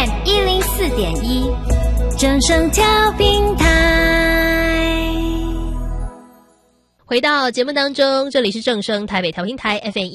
FM 104.1，正声调频台。 回到节目当中，这里是正声台北调频台 FM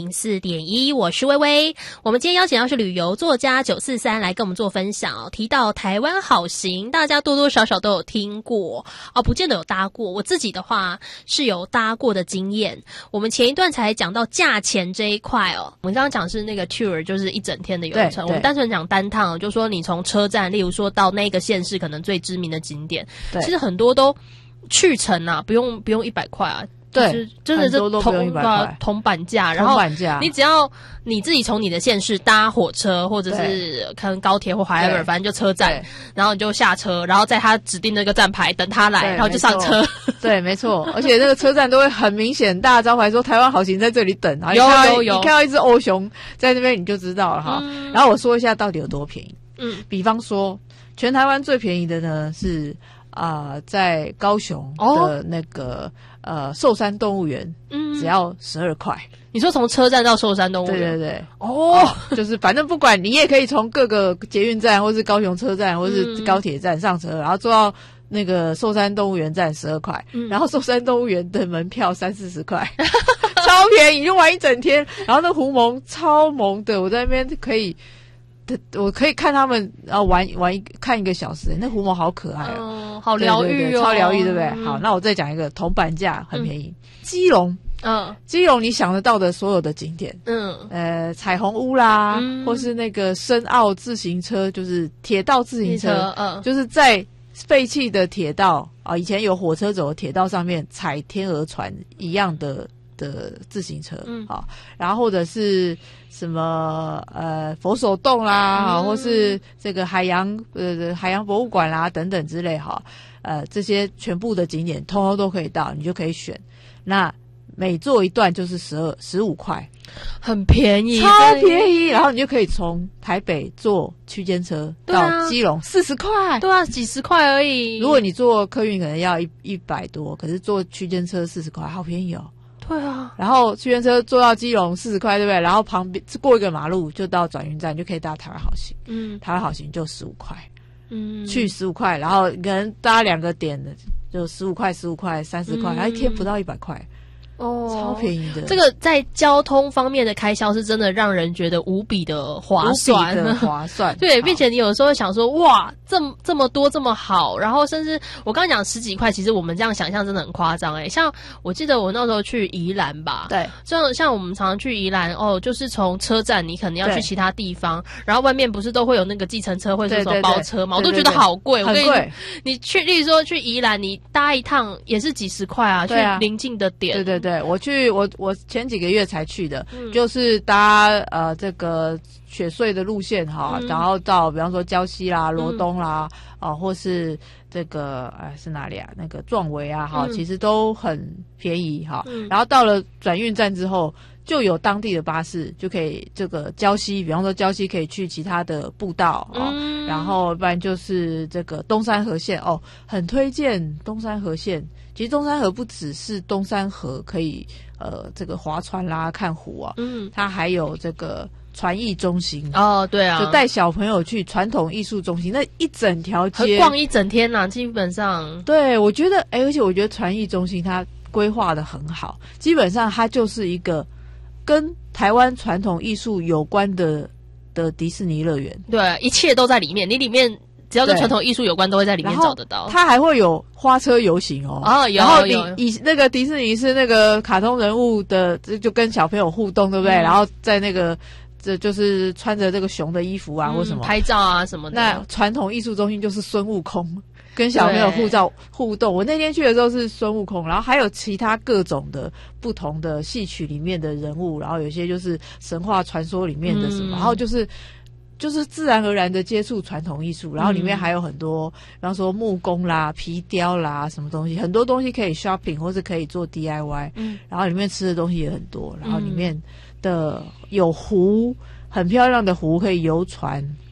104.1，我是薇薇。我们今天邀请到是旅游作家943来跟我们做分享提到台湾好行，大家多多少少都有听过不见得有搭过。我自己的话是有搭过的经验。我们前一段才讲到价钱这一块我们刚刚讲是那个 tour 就是一整天的游程，我们单纯讲单趟，就说你从车站，例如说到那个县市可能最知名的景点，其实很多都去程不用100块啊， 对， 真的是铜板价，然后你只要你自己从你的县市搭火车或者是可能高铁或 whatever， 反正就车站，然后你就下车，然后在他指定那个站牌等他来，然后就上车。 对，没错，而且那个车站都会很明显大招牌说台湾好行在这里等，然后你看到一只欧熊在那边你就知道了哈。然后我说一下到底有多便宜。比方说全台湾最便宜的呢是在高雄的那个寿山动物园，只要12块。 你说从车站到寿山动物园？ 对就是反正不管你也可以从各个捷运站，或是高雄车站，或是高铁站上车，然后坐到那个寿山动物园站12块，然后寿山动物园的门票30-40块，超便宜，就玩一整天。然后那狐獴超萌的，我在那边我可以看他们看1个小时，那狐獴好可爱好疗愈超疗愈，对不对？好，那我再讲一个铜板价很便宜，基隆。基隆你想得到的所有的景点，彩虹屋啦，或是那个深澳自行车，就是铁道自行车，就是在废弃的铁道以前有火车走的铁道上面踩天鹅船一样的自行车，然后或者是什么佛手洞啦，或是这个海洋博物馆啦等等之类这些全部的景点通通都可以到，你就可以选。那每坐一段就是15块， 很便宜， 超便宜。然后你就可以从台北坐区间车到基隆40块， 对啊，几十块而已。 如果你坐客运可能要100多，可是坐区间车40块，好便宜哦。 对啊， 然后区间车坐到基隆40块，对不对？然后旁边过一个马路就到转运站，就可以搭台湾好行。台湾好行就15块，去15块，然后可能搭2个点的就15块、30块，一天不到100块。超便宜的。 这个在交通方面的开销是真的让人觉得无比的划算，对，并且你有时候会想说，哇，这么多这么好，然后甚至我刚刚讲10几块，其实我们这样想象真的很夸张像我记得我那时候去宜兰吧， 对， 像我们常常去宜兰就是从车站你可能要去其他地方，然后外面不是都会有那个计程车或者什么包车嘛，我都觉得好贵， 很贵。 你去，例如说去宜兰，你搭一趟也是几十块啊，去邻近的点， 对，我前几个月才去的，就是搭这个雪隧的路线然后到比方说礁溪啦、罗东啦或是这个是哪里啊？那个壮围其实都很便宜然后到了转运站之后，就有当地的巴士就可以这个礁溪，比方说礁溪可以去其他的步道然后不然就是这个东山河线很推荐东山河线。其实东山河不只是东山河可以这个划船啦、看湖它还有这个传艺中心对啊， 就带小朋友去传统艺术中心，那一整条街逛一整天基本上。 对，我觉得而且我觉得传艺中心它规划得很好，基本上它就是一个跟台湾传统艺术有关的迪士尼乐园， 对，一切都在里面，你里面只要跟传统艺术有关，都会在里面找得到。 它还会有花车游行有。 然后以那个迪士尼是那个卡通人物的，就跟小朋友互动，对不对？然后在那个这就是穿着这个熊的衣服或什么拍照什么的。 那传统艺术中心就是孙悟空，跟小朋友互动。我那天去的时候是孙悟空，然后还有其他各种的不同的戏曲里面的人物，然后有些就是神话传说里面的什么，然后就是自然而然的接触传统艺术，然后里面还有很多，比方说木工啦、皮雕啦，什么东西，很多东西可以 shopping 或是可以做 DIY，然后里面吃的东西也很多，然后里面的有湖，很漂亮的湖可以游船，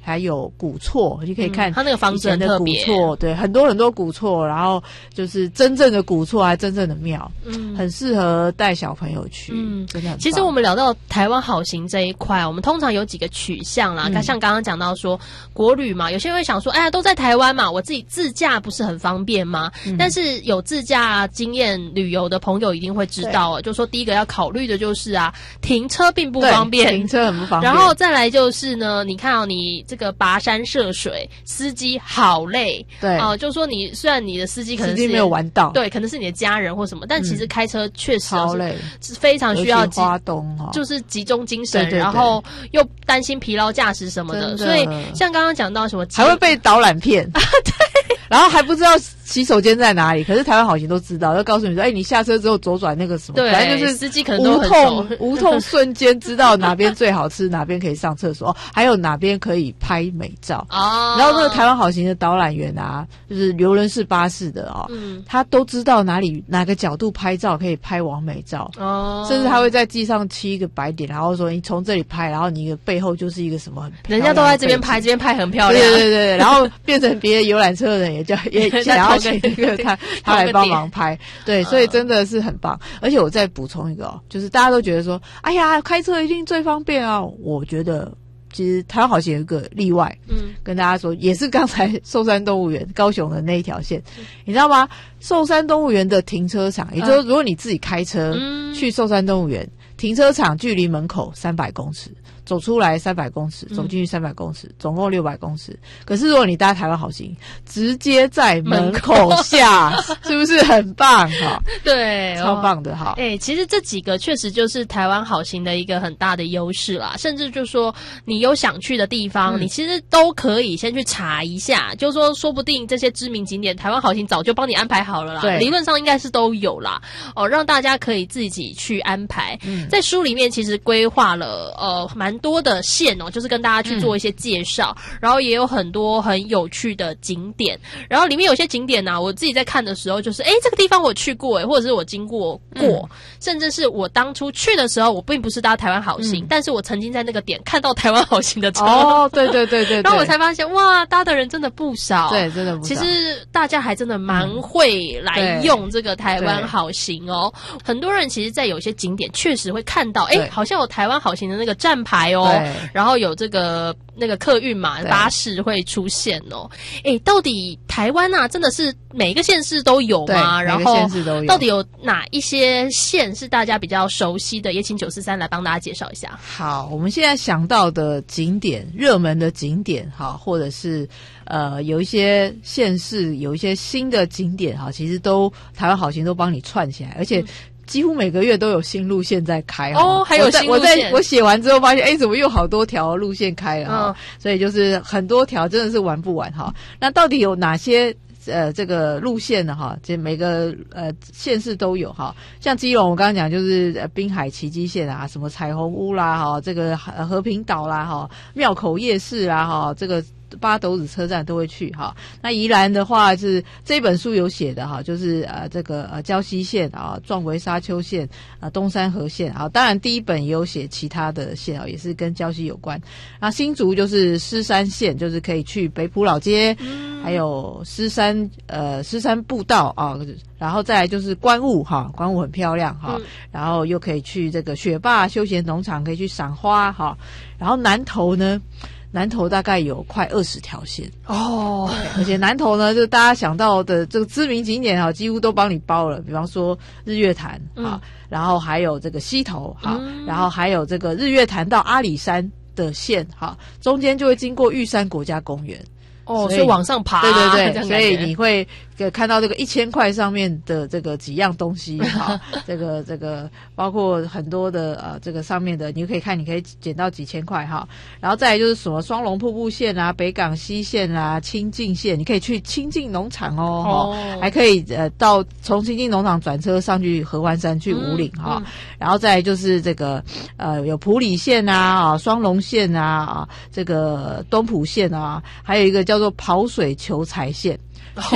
还有古厝，你可以看它那个房子很特别， 古厝，对，很多古厝，然后就是真正的古厝，还真正的庙，很适合带小朋友去，真的很棒。 其实我们聊到台湾好行这一块，我们通常有几个取向啦，像刚刚讲到说国旅嘛，有些人会想说，哎呀，都在台湾嘛，我自己自驾不是很方便吗？但是有自驾经验旅游的朋友一定会知道，就说第一个要考虑的就是停车并不方便， 停车很不方便。 然后再来就是呢，你看你这个跋山涉水，司机好累， 对就说你虽然你的司机可能是司机没有玩到， 对，可能是你的家人或什么，但其实开车确实超累， 是非常需要花东就是集中精神， 对， 然后又担心疲劳驾驶什么的，所以像刚刚讲到什么， 还会被导览骗对，然后还不知道洗手间在哪里，可是台湾好行都知道，要告诉你说，你下车之后左转那个什么， 对， 反正就是司机可能都很熟无痛瞬间知道哪边最好吃，哪边可以上厕所，还有哪边可以拍美照然后那个台湾好行的导览员就是邮轮式巴士的他都知道哪个角度拍照可以拍完美照甚至他会在机上漆一个白点，然后说你从这里拍，然后你的背后就是一个什么很漂亮的， 人家都在这边拍，这边拍很漂亮， 对，然后变成别的游览车的人也想要请那个他来帮忙拍，对，所以真的是很棒。而且我再补充一个就是大家都觉得说，哎呀，开车一定最方便我觉得其实台湾好行有一个例外，跟大家说，也是刚才寿山动物园高雄的那一条线，你知道吗？寿山动物园的停车场，也就是如果你自己开车去寿山动物园，停车场距离门口300公尺。走出来300公尺，走进去300公尺，总共600公尺。可是如果你搭台湾好行，直接在门口下，是不是很棒？ 对， 超棒的哈。 其实这几个确实就是台湾好行的一个很大的优势啦。甚至就说你有想去的地方，你其实都可以先去查一下，就说说不定这些知名景点，台湾好行早就帮你安排好了啦。 对， 理论上应该是都有啦。让大家可以自己去安排。在书里面其实规划了蛮多的线就是跟大家去做一些介绍，然后也有很多很有趣的景点，然后里面有些景点我自己在看的时候就是这个地方我去过或者是我经过甚至是我当初去的时候我并不是搭台湾好行，但是我曾经在那个点看到台湾好行的车对， 然后我才发现哇，搭的人真的不少， 对，真的不少。 其实大家还真的蛮会来用这个台湾好行很多人其实在有些景点确实会看到好像有台湾好行的那个站牌然后有这个那个客运嘛巴士会出现到底台湾真的是每一个县市都有吗？然后到底有哪一些县是大家比较熟悉的？也请943来帮大家介绍一下。 好，我们现在想到的景点，热门的景点或者是有一些县市有一些新的景点其实都台湾好行都帮你串起来，而且几乎每个月都有新路线在开还有新路线。 我写完之后发现怎么又好多条路线开了所以就是很多条真的是玩不完那到底有哪些这个路线呢这每个县市都有像基隆我刚刚讲就是滨海奇迹线什么彩虹屋啦这个和平岛啦庙口夜市啦这个八斗子车站都会去那宜兰的话是这本书有写的就是这个礁溪线壮围沙丘线东山河线当然第一本也有写其他的线也是跟礁溪有关。那新竹就是狮山线，就是可以去北埔老街还有狮山步道然后再来就是观雾观雾很漂亮然后又可以去这个雪霸休闲农场可以去赏花然后南投大概有快20条线而且南投呢，就大家想到的这个知名景点几乎都帮你包了，比方说日月潭然后还有这个溪头然后还有这个日月潭到阿里山的线中间就会经过玉山国家公园所以往上爬对，所以你会看到这个1000块上面的这个几样东西这个包括很多的这个上面的你可以看，你可以捡到几千块然后再来就是什么双龙瀑布线北港西线清境线，你可以去清境农场还可以从清境农场转车上去合欢山去武岭然后再来就是这个有埔里线双龙线这个东埔线还有一个叫做跑水求财线去哪里呢？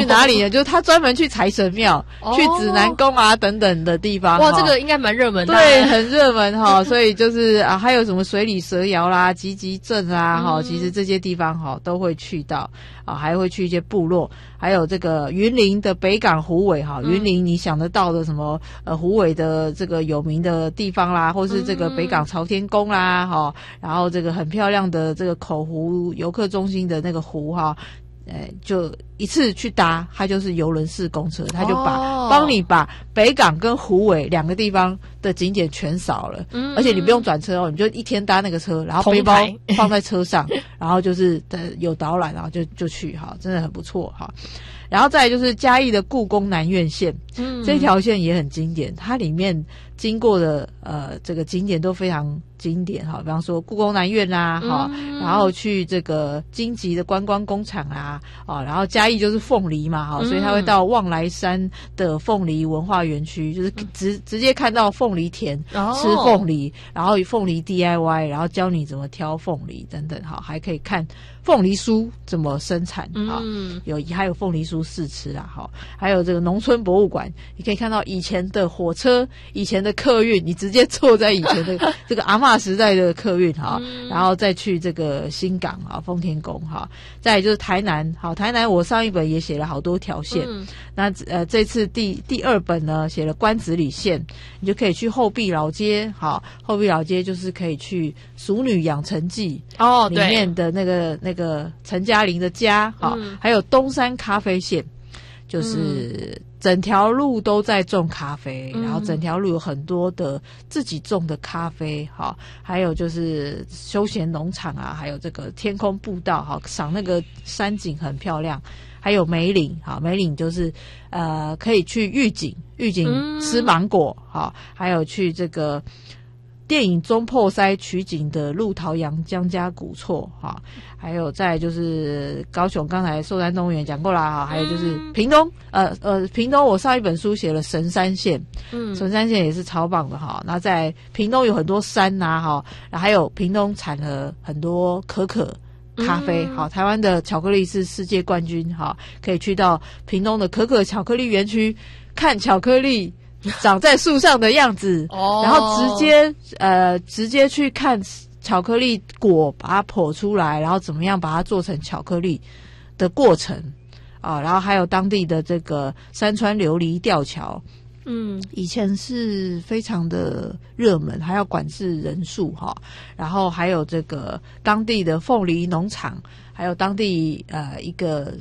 就是他专门去财神庙、去指南宫啊等等的地方。 哇，这个应该蛮热门的。 对，很热门哈。所以就是啊，还有什么水里蛇窑啦、集集镇啊，哈，其实这些地方哈都会去到啊，还会去一些部落，还有这个云林的北港虎尾哈，云林你想得到的什么虎尾的这个有名的地方啦，或是这个北港朝天宫啦哈，然后这个很漂亮的这个口湖游客中心的那个湖哈。就一次去搭，它就是邮轮式公车，它就帮你把北港跟虎尾两个地方的景点全扫了，而且你不用转车哦，你就一天搭那个车，然后背包放在车上，然后就是有导览，然后就去哈，真的很不错哈。然后再来就是嘉义的故宫南院线，这条线也很经典，它里面经过的这个景点都非常经典哈，比方说故宫南院啦哈，然后去这个金吉的观光工厂啊，然后嘉义就是凤梨嘛哈，所以他会到望来山的凤梨文化园区，就是直接看到凤梨田，吃凤梨，然后凤梨 DIY， 然后教你怎么挑凤梨等等哈，还可以看凤梨酥怎么生产哈，还有凤梨酥试吃啦哈，还有这个农村博物馆，你可以看到以前的火车、以前的客运，你直接坐在以前的这个阿嬷时代的客运哈，然后再去这个新港啊、丰田宫哈，再来就是台南，好，台南我上一本也写了好多条线，那这次第二本呢写了关子里线，你就可以去后壁老街，好，后壁老街就是可以去《俗女养成记》里面的那个陈嘉玲的家，好，还有东山咖啡线，就是整条路都在种咖啡，然后整条路有很多的自己种的咖啡，好，还有就是休闲农场啊，还有这个天空步道，好，赏那个山景很漂亮，还有梅岭，好，梅岭就是可以去玉井吃芒果，好，还有去这个电影中破塞取景的鹿桃阳江家古厝哈，还有再来就是高雄，刚才寿山动物园讲过啦哈，还有就是屏东，屏东我上一本书写了神山县，神山县也是超棒的哈。那在屏东有很多山呐哈，还有屏东产了很多可可咖啡，好，台湾的巧克力是世界冠军哈，可以去到屏东的可可巧克力园区看巧克力长在树上的样子，然后直接去看巧克力果把它剖出来，然后怎么样把它做成巧克力的过程啊，然后还有当地的这个山川琉璃吊桥，以前是非常的热门，还要管制人数哈，然后还有这个当地的凤梨农场，还有当地一个